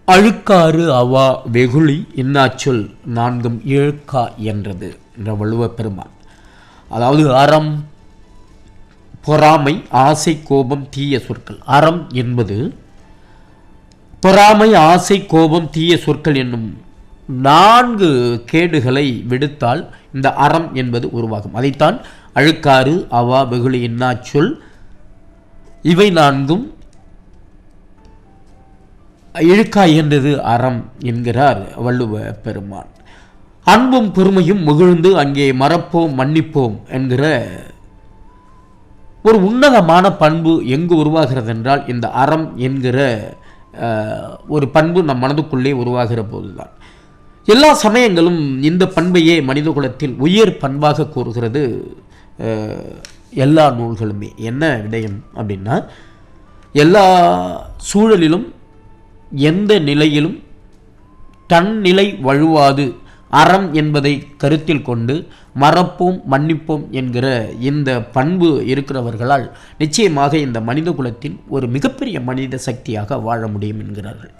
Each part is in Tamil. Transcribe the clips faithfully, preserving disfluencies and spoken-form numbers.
அழுக்காறு அவா வெகுளி இன்னாச்சொல் நான்கும் இழுக்கா என்றது என்ற வள்ளுவப் பெருமான். அதாவது அறம், பொறாமை, ஆசை, கோபம், தீய சொற்கள். அறம் என்பது பொறாமை, ஆசை, கோபம், தீய சொற்கள் என்னும் நான்கு கேடுகளை விடுத்தால் இந்த அறம் என்பது உருவாகும். அதைத்தான் அழுக்காறு அவா வெகுளி இன்னாச்சொல் இவை நான்கும் இழுக்கா என்றது அறம் என்கிறார் வள்ளுவ பெருமான். அன்பும் பெருமையும் முகிழ்ந்து அங்கே மறப்போம் மன்னிப்போம் என்கிற ஒரு உன்னதமான பண்பு எங்கு உருவாகிறது என்றால் இந்த அறம் என்கிற ஒரு பண்பு நம் மனதுக்குள்ளே உருவாகிற போதுதான். எல்லா சமயங்களும் இந்த பண்பையே மனித குலத்தில் உயர் பண்பாக கூறுகிறது எல்லா நூல்களுமே. என்ன விடயம் அப்படின்னா, எல்லா சூழலிலும் எந்த நிலையிலும் தன் நிலை வழுவாது அறம் என்பதை கருத்தில் கொண்டு மறப்போம் மன்னிப்போம் என்கிற இந்த பண்பு இருக்கிறவர்களால் நிச்சயமாக இந்த மனித குலத்தின் ஒரு மிகப்பெரிய மனித சக்தியாக வாழ முடியும் என்கிறார்கள்.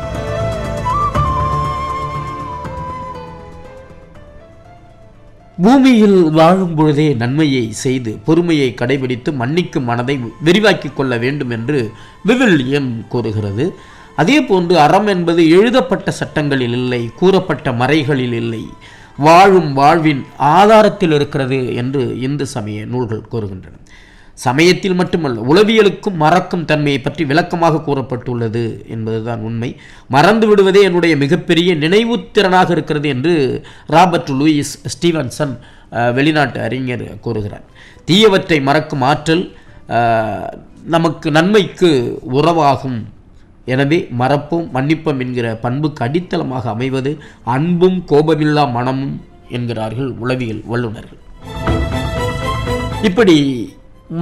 பூமியில் வாழும் பொழுதே நன்மையை செய்து பொறுமையை கடைபிடித்து மன்னிக்கும் மனதை விரிவாக்கிக் கொள்ள வேண்டும் என்று விவிலியம் கூறுகிறது. அதே போன்று அறம் என்பது எழுதப்பட்ட சட்டங்களில் இல்லை, கூறப்பட்ட மறைகளில் இல்லை, வாழும் வாழ்வின் ஆதாரத்தில் இருக்கிறது என்று இந்து சமய நூல்கள் கூறுகின்றன. சமயத்தில் மட்டுமல்ல, உளவியலுக்கும் மறக்கும் தன்மையை பற்றி விளக்கமாக கூறப்பட்டுள்ளது என்பதுதான் உண்மை. மறந்து விடுவதே என்னுடைய மிகப்பெரிய நினைவுத்திறனாக இருக்கிறது என்று ராபர்ட் லூயிஸ் ஸ்டீவன்சன் வெளிநாட்டு அறிஞர் கூறுகிறார். தீயவற்றை மறக்கும் ஆற்றல் நமக்கு நன்மைக்கு உறவாகும். எனவே மறப்போம் மன்னிப்போம் என்கிற பண்புக்கு அடித்தளமாக அமைவது அன்பும் கோபமில்லா மனமும் என்கிறார்கள் உளவியல் வல்லுநர்கள். இப்படி